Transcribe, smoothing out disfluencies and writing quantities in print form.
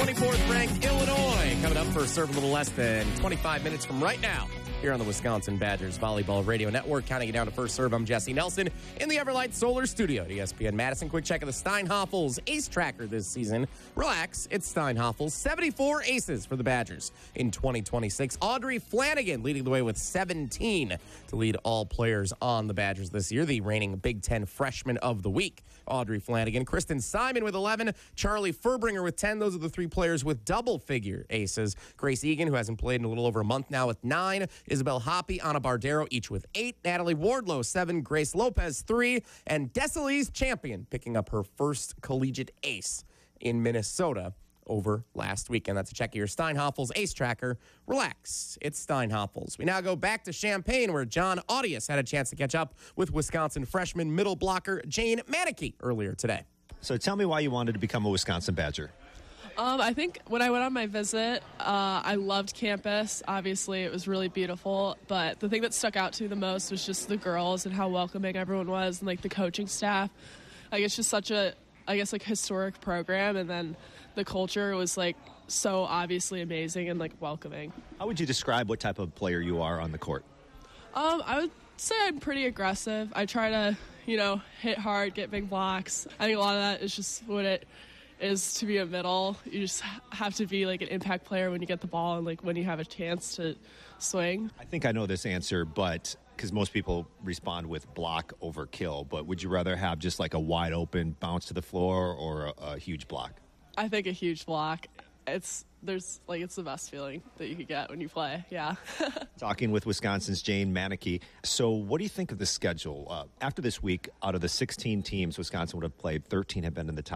24th ranked Illinois coming up for a serve a little less than 25 minutes from right now here on the Wisconsin Badgers Volleyball Radio Network. Counting it down to first serve, I'm Jesse Nelson in the Everlight Solar Studio at ESPN Madison. Quick check of the Steinhafels ace tracker this season. Relax, it's Steinhafels. 74 aces for the Badgers in 2026. Audrey Flanagan leading the way with 17 to lead all players on the Badgers this year. The reigning Big Ten Freshman of the Week, Audrey Flanagan. Kristen Simon with 11. Charlie Furbringer with 10. Those are the three players with double-figure aces. Grace Egan, who hasn't played in a little over a month now, with 9. Isabel Hoppe, Anna Bardero, each with 8. Natalie Wardlow, 7. Grace Lopez, 3. And Desalise Champion picking up her first collegiate ace in Minnesota over last weekend. That's a check of your Steinhafels ace tracker. Relax, it's Steinhafels. We now go back to Champaign, where John Audius had a chance to catch up with Wisconsin freshman middle blocker Jane Manicky earlier today. So tell me why you wanted to become a Wisconsin Badger. I think when I went on my visit, I loved campus. Obviously, it was really beautiful. But the thing that stuck out to me the most was just the girls and how welcoming everyone was, and like the coaching staff. Like, it's just such a, historic program. And then the culture was like so obviously amazing and like welcoming. How would you describe what type of player you are on the court? I would say I'm pretty aggressive. I try to, hit hard, get big blocks. I think a lot of that is just what it is to be a middle. You just have to be like an impact player when you get the ball and like when you have a chance to swing. I think I know this answer, but because most people respond with block over kill, but would you rather have just like a wide open bounce to the floor or a huge block? I think a huge block. It's the best feeling that you could get when you play. Yeah. Talking with Wisconsin's Jane Manicky. So what do you think of the schedule? After this week, out of the 16 teams Wisconsin would have played, 13 have been in the top